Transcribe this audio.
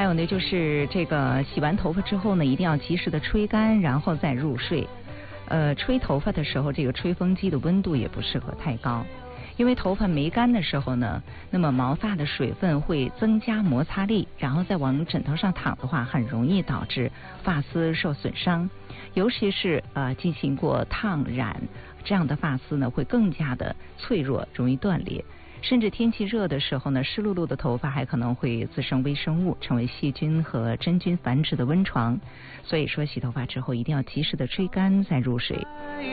有呢，就是这个洗完头发之后呢，一定要及时的吹干，然后再入睡。吹头发的时候，这个吹风机的温度也不适合太高，因为头发没干的时候呢，那么毛发的水分会增加摩擦力，然后再往枕头上躺的话，很容易导致发丝受损伤。尤其是进行过烫染这样的发丝呢，会更加的脆弱，容易断裂。甚至天气热的时候呢，湿漉漉的头发还可能会滋生微生物，成为细菌和真菌繁殖的温床。所以说，洗头发之后一定要及时的吹干再入睡。